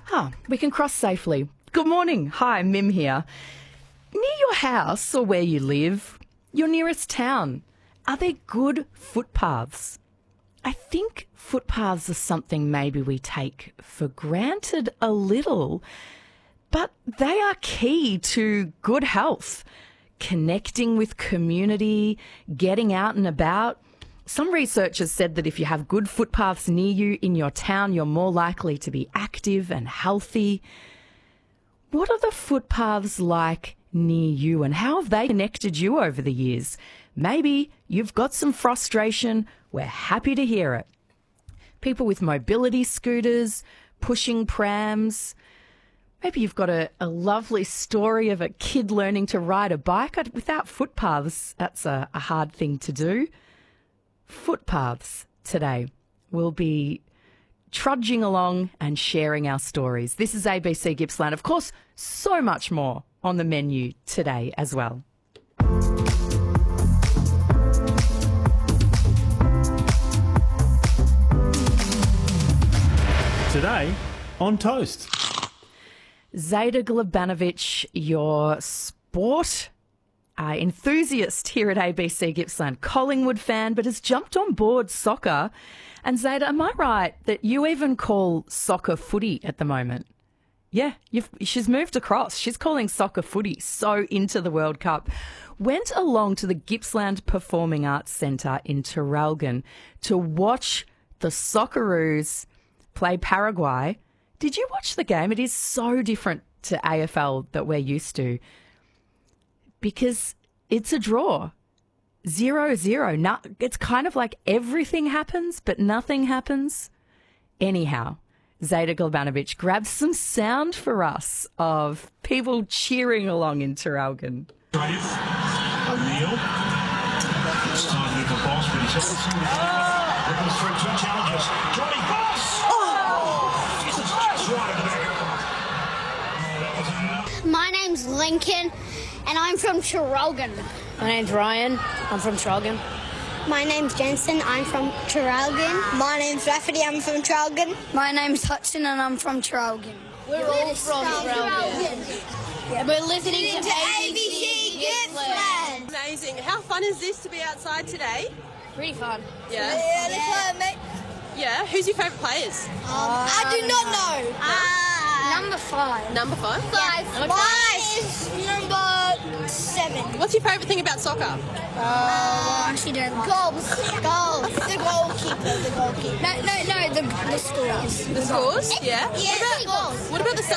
We can cross safely. Good morning. Hi, Mim here. Near your house or where you live, your nearest town, are there good footpaths? I think footpaths are something maybe we take for granted a little, but they are key to good health, connecting with community, getting out and about. Some researchers said that if you have good footpaths near you in your town, you're more likely to be active and healthy. What are the footpaths like near you and how have they connected you over the years? Maybe you've got some frustration. We're happy to hear it. People with mobility scooters, pushing prams. Maybe you've got a lovely story of a kid learning to ride a bike. Without footpaths, that's a hard thing to do. Footpaths today. We'll be trudging along and sharing our stories. This is ABC Gippsland. Of course, so much more on the menu today as well. Today on Toast. Zayda Glebanovic, your sport enthusiast here at ABC Gippsland, Collingwood fan, but has jumped on board soccer. And Zayda, am I right that you even call soccer footy at the moment? Yeah, she's moved across. She's calling soccer footy, so into the World Cup. Went along to the Gippsland Performing Arts Centre in Traralgon to watch the Socceroos play Paraguay. Did you watch the game? It is so different to AFL that we're used to because it's a draw. 0-0. It's kind of like everything happens, but nothing happens. Anyhow, Zayda Glebanovic grabs some sound for us of people cheering along in Traralgon. O'Neill. Started with the boss, but he's looking through two challenges. Johnny Boss! Jesus, just right there. My name's Lincoln, and I'm from Traralgon. My name's Ryan. I'm from Traralgon. My name's Jensen. I'm from Traralgon. My name's Rafferty. I'm from Traralgon. My name's Hudson, and I'm from Traralgon. We're all from Traralgon. Yeah, we're listening to ABC Gippsland. Amazing. How fun is this to be outside today? Pretty fun. Yeah. Yeah, that's right, mate. Yeah. Who's your favourite players? I do not know. Number 5. Number 5? Mine is number 7. What's your favourite thing about soccer? Actually, don't like Goals. The goalkeeper. No, the scores. The scores? Yeah. Yeah, goals. What about the